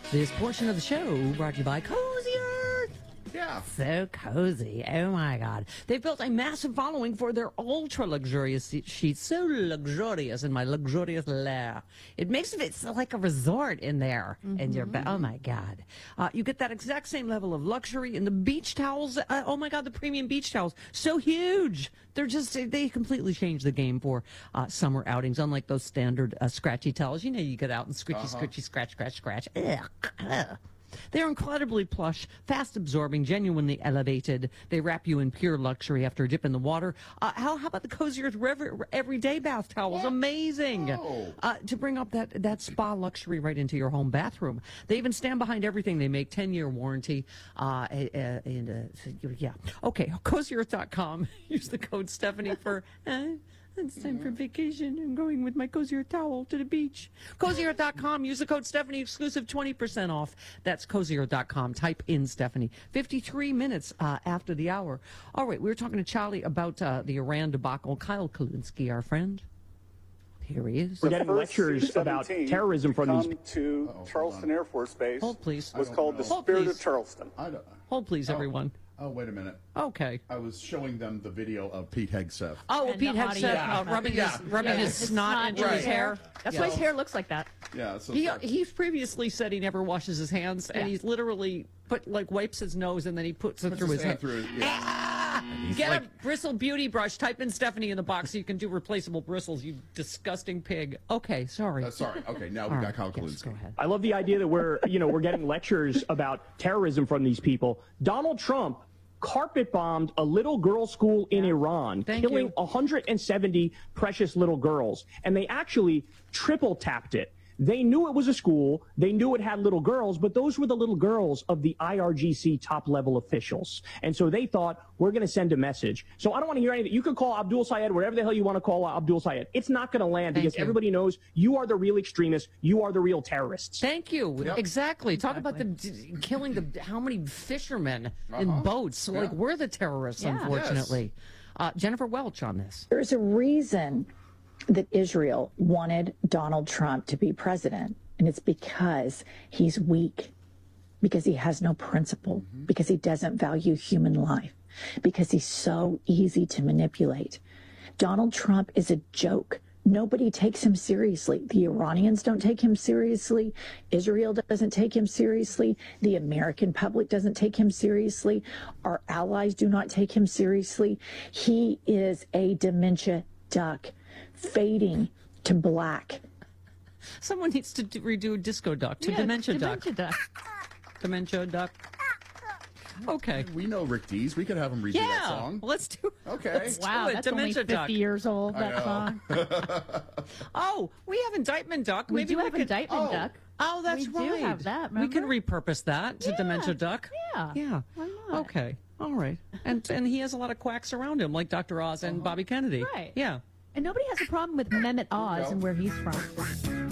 This portion of the show brought to you by Cozy Earth. Yeah. So cozy. Oh, my God. They've built a massive following for their ultra-luxurious sheets. So luxurious in my luxurious lair. It makes it like a resort in there. And you're, oh, my God. You get that exact same level of luxury in the beach towels. Oh, my God, the premium beach towels. So huge. They completely changed the game for summer outings, unlike those standard scratchy towels. You know, you get out and scratchy, scratch. Ugh. They're incredibly plush, fast-absorbing, genuinely elevated. They wrap you in pure luxury after a dip in the water. How about the Cozy Earth everyday bath towels? Amazing! Oh. To bring up that spa luxury right into your home bathroom. They even stand behind everything they make. 10-year warranty. Yeah. Okay, CozyEarth.com. Use the code Stephanie for... It's time for vacation. I'm going with my Cozy Earth towel to the beach. CozyEarth.com. Use the code Stephanie. Exclusive 20% off. That's CozyEarth.com. Type in Stephanie. 53 minutes after the hour. All right, we were talking to Charlie about the Iran debacle. Kyle Kulinski, our friend. Here he is. We're getting lectures about terrorism from these. To Charleston Air Force Base. Hold, please. Was called the Hold, Spirit please. of Charleston. Hold, please, everyone. Oh, wait a minute. Okay. I was showing them the video of Pete Hegseth. Oh, And Pete the Hegseth audio. rubbing his snot into his hair. That's why his hair looks like that. Yeah. So He's previously said he never washes his hands, and he's literally wipes his nose and then he puts it through his head. Get a bristle beauty brush. Type in Stephanie in the box so you can do replaceable bristles. You disgusting pig. Okay, sorry. Sorry. Okay, now we got Kyle Kulinski. Go ahead. I love the idea that we're getting lectures about terrorism from these people. Donald Trump carpet bombed a little girls' school in Iran, killing 170 precious little girls, and they actually triple tapped it. They knew it was a school. They knew it had little girls, but those were the little girls of the IRGC top-level officials. And so they thought, we're going to send a message. So I don't want to hear anything. You can call Abdul Sayed whatever the hell you want to call Abdul Sayed. It's not going to land because everybody knows you are the real extremists. You are the real terrorists. Thank you. Yep. Exactly. Talk about killing how many fishermen in boats. Like, we're the terrorists, unfortunately. Jennifer Welch on this. There's a reason that Israel wanted Donald Trump to be president, and it's because he's weak, because he has no principle, because he doesn't value human life, because he's so easy to manipulate. Donald Trump is a joke. Nobody takes him seriously. The Iranians don't take him seriously. Israel doesn't take him seriously. The American public doesn't take him seriously. Our allies do not take him seriously. He is a dementia duck, fading to black. Someone needs to redo Disco Duck to Dementia Duck. Dementia Duck. Okay. We know Rick Dees. We could have him redo that song. Let's do it. Okay. Let's do Wow, it. that's Dementia only 50 Duck. years old, that song. Oh, we have Indictment Duck. We Maybe do have Indictment Duck. Oh, that's We right. do have that, We can remember? repurpose that to Dementia Duck. Yeah. Yeah. Why not? Okay. All right. And he has a lot of quacks around him, like Dr. Oz and Bobby Kennedy. Right. Yeah. And nobody has a problem with Mehmet Oz and where he's from.